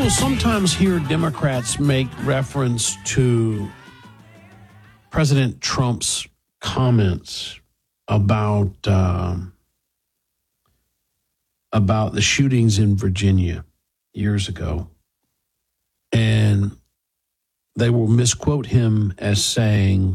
will sometimes hear Democrats make reference to President Trump's comments about the shootings in Virginia years ago. And they will misquote him as saying